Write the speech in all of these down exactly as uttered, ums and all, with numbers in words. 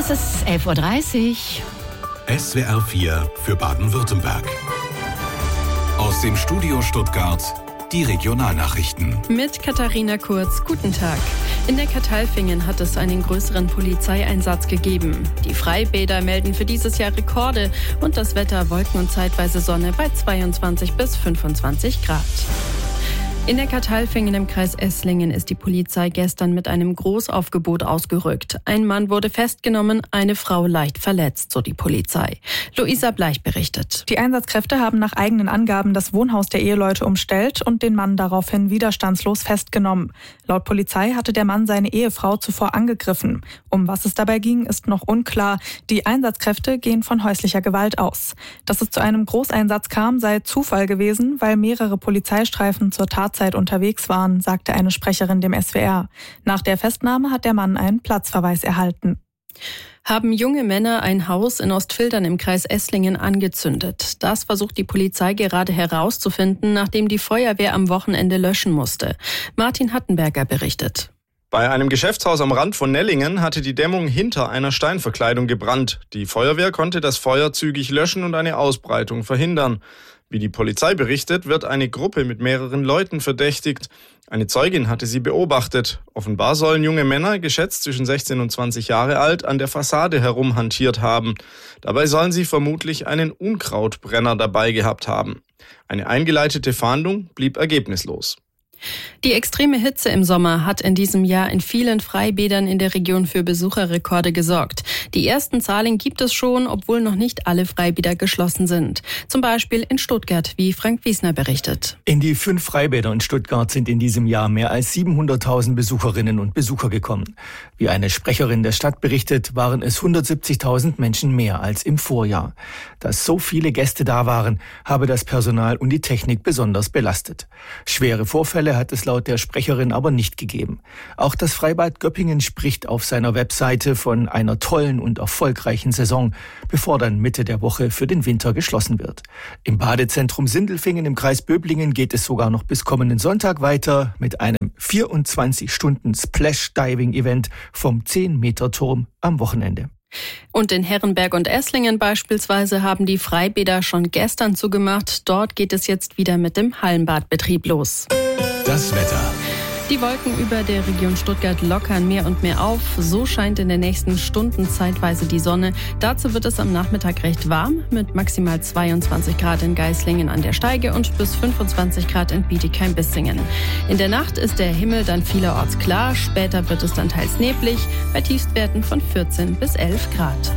Es ist elf Uhr dreißig. S W R vier für Baden-Württemberg. Aus dem Studio Stuttgart die Regionalnachrichten. Mit Katharina Kurz, guten Tag. In der Catalfingen hat es einen größeren Polizeieinsatz gegeben. Die Freibäder melden für dieses Jahr Rekorde und das Wetter Wolken und zeitweise Sonne bei zweiundzwanzig bis fünfundzwanzig Grad. In der Catalfingen im Kreis Esslingen ist die Polizei gestern mit einem Großaufgebot ausgerückt. Ein Mann wurde festgenommen, eine Frau leicht verletzt, so die Polizei. Luisa Bleich berichtet. Die Einsatzkräfte haben nach eigenen Angaben das Wohnhaus der Eheleute umstellt und den Mann daraufhin widerstandslos festgenommen. Laut Polizei hatte der Mann seine Ehefrau zuvor angegriffen. Um was es dabei ging, ist noch unklar. Die Einsatzkräfte gehen von häuslicher Gewalt aus. Dass es zu einem Großeinsatz kam, sei Zufall gewesen, weil mehrere Polizeistreifen zur Tatzeit unterwegs waren, sagte eine Sprecherin dem S W R. Nach der Festnahme hat der Mann einen Platzverweis erhalten. Haben junge Männer ein Haus in Ostfildern im Kreis Esslingen angezündet. Das versucht die Polizei gerade herauszufinden, nachdem die Feuerwehr am Wochenende löschen musste. Martin Hattenberger berichtet. Bei einem Geschäftshaus am Rand von Nellingen hatte die Dämmung hinter einer Steinverkleidung gebrannt. Die Feuerwehr konnte das Feuer zügig löschen und eine Ausbreitung verhindern. Wie die Polizei berichtet, wird eine Gruppe mit mehreren Leuten verdächtigt. Eine Zeugin hatte sie beobachtet. Offenbar sollen junge Männer, geschätzt zwischen sechzehn und zwanzig Jahre alt, an der Fassade herumhantiert haben. Dabei sollen sie vermutlich einen Unkrautbrenner dabei gehabt haben. Eine eingeleitete Fahndung blieb ergebnislos. Die extreme Hitze im Sommer hat in diesem Jahr in vielen Freibädern in der Region für Besucherrekorde gesorgt. Die ersten Zahlen gibt es schon, obwohl noch nicht alle Freibäder geschlossen sind. Zum Beispiel in Stuttgart, wie Frank Wiesner berichtet. In die fünf Freibäder in Stuttgart sind in diesem Jahr mehr als siebenhunderttausend Besucherinnen und Besucher gekommen. Wie eine Sprecherin der Stadt berichtet, waren es hundertsiebzigtausend Menschen mehr als im Vorjahr. Dass so viele Gäste da waren, habe das Personal und die Technik besonders belastet. Schwere Vorfälle hat es laut der Sprecherin aber nicht gegeben. Auch das Freibad Göppingen spricht auf seiner Webseite von einer tollen und erfolgreichen Saison, bevor dann Mitte der Woche für den Winter geschlossen wird. Im Badezentrum Sindelfingen im Kreis Böblingen geht es sogar noch bis kommenden Sonntag weiter mit einem vierundzwanzig Stunden Splash-Diving-Event vom zehn Meter Turm am Wochenende. Und in Herrenberg und Esslingen beispielsweise haben die Freibäder schon gestern zugemacht. Dort geht es jetzt wieder mit dem Hallenbadbetrieb los. Das Wetter. Die Wolken über der Region Stuttgart lockern mehr und mehr auf. So scheint in den nächsten Stunden zeitweise die Sonne. Dazu wird es am Nachmittag recht warm mit maximal zweiundzwanzig Grad in Geislingen an der Steige und bis fünfundzwanzig Grad in Bietigheim-Bissingen. In der Nacht ist der Himmel dann vielerorts klar. Später wird es dann teils neblig bei Tiefstwerten von vierzehn bis elf Grad.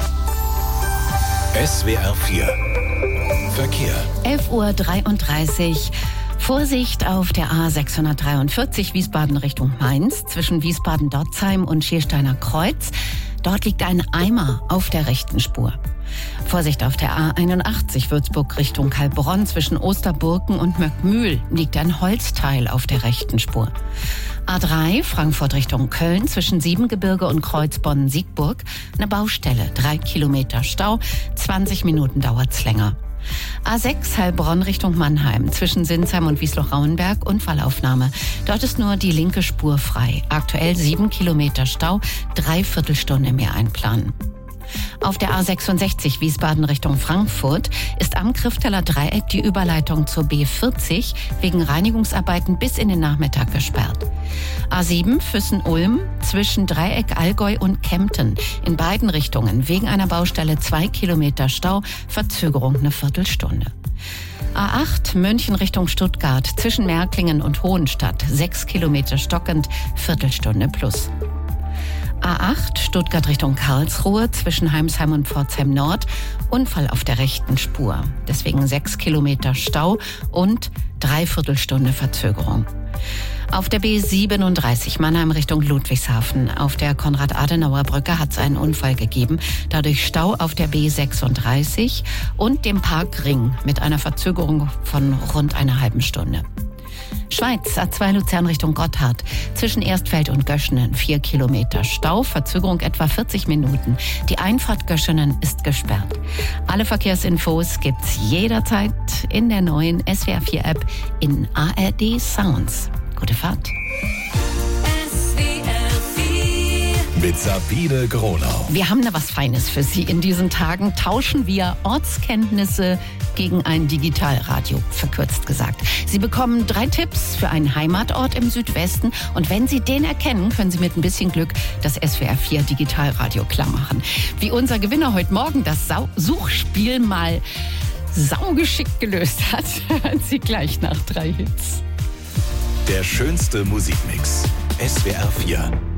S W R vier Verkehr. elf Uhr dreiunddreißig. Vorsicht auf der A sechshundertdreiundvierzig Wiesbaden Richtung Mainz zwischen Wiesbaden-Dotzheim und Schiersteiner Kreuz. Dort liegt ein Eimer auf der rechten Spur. Vorsicht auf der A einundachtzig Würzburg Richtung Heilbronn zwischen Osterburken und Möckmühl liegt ein Holzteil auf der rechten Spur. A drei Frankfurt Richtung Köln zwischen Siebengebirge und Kreuzbonn-Siegburg eine Baustelle, drei Kilometer Stau, zwanzig Minuten dauert's länger. A sechs Heilbronn Richtung Mannheim zwischen Sinsheim und Wiesloch-Rauenberg Unfallaufnahme. Dort ist nur die linke Spur frei. Aktuell sieben Kilometer Stau, dreiviertel Stunde mehr einplanen. Auf der A sechsundsechzig Wiesbaden Richtung Frankfurt ist am Krifteler Dreieck die Überleitung zur B vierzig wegen Reinigungsarbeiten bis in den Nachmittag gesperrt. A sieben Füssen-Ulm zwischen Dreieck Allgäu und Kempten in beiden Richtungen wegen einer Baustelle zwei Kilometer Stau, Verzögerung eine Viertelstunde. A acht München Richtung Stuttgart zwischen Märklingen und Hohenstadt sechs Kilometer stockend, Viertelstunde plus. A acht Stuttgart Richtung Karlsruhe zwischen Heimsheim und Pforzheim Nord. Unfall auf der rechten Spur. Deswegen sechs Kilometer Stau und Dreiviertelstunde Verzögerung. Auf der B siebenunddreißig Mannheim Richtung Ludwigshafen. Auf der Konrad-Adenauer-Brücke hat es einen Unfall gegeben. Dadurch Stau auf der B sechsunddreißig und dem Parkring mit einer Verzögerung von rund einer halben Stunde. Schweiz, A zwei Luzern Richtung Gotthard. Zwischen Erstfeld und Göschenen vier Kilometer Stau, Verzögerung etwa vierzig Minuten. Die Einfahrt Göschenen ist gesperrt. Alle Verkehrsinfos gibt's jederzeit in der neuen S W R vier App in A R D Sounds. Gute Fahrt. S W R vier mit Sabine Gronau. Wir haben da was Feines für Sie. In diesen Tagen tauschen wir Ortskenntnisse gegen ein Digitalradio, verkürzt gesagt. Sie bekommen drei Tipps für einen Heimatort im Südwesten. Und wenn Sie den erkennen, können Sie mit ein bisschen Glück das S W R vier Digitalradio klar machen. Wie unser Gewinner heute Morgen das Sau- Suchspiel mal saugeschickt gelöst hat, hören Sie gleich nach drei Hits. Der schönste Musikmix. S W R vier.